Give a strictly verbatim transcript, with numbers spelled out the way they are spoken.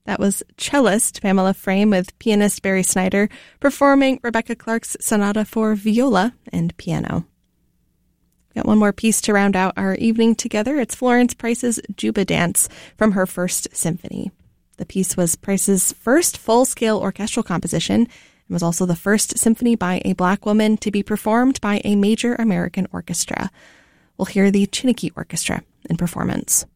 That was cellist Pamela Frame with pianist Barry Snyder performing Rebecca Clark's Sonata for Viola and Piano. Got one more piece to round out our evening together. It's Florence Price's Juba Dance from her first symphony. The piece was Price's first full-scale orchestral composition and was also the first symphony by a Black woman to be performed by a major American orchestra. We'll hear the Chiniki Orchestra in performance.